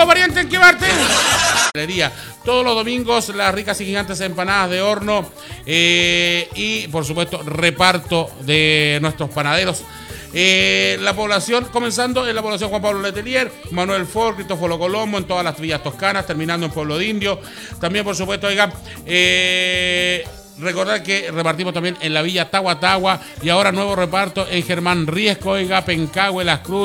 llegó, pariente, ¿en qué parte? Todos los domingos las ricas y gigantes empanadas de horno y por supuesto reparto de nuestros panaderos. La población, comenzando en la población Juan Pablo Letelier, Manuel Ford, Cristóforo Colombo, en todas las villas toscanas, terminando en Pueblo de Indio. También, por supuesto, oigan, recordar que repartimos también en la villa Tagua y ahora nuevo reparto en Germán Riesco, oiga, Pencahue, Las Cruces.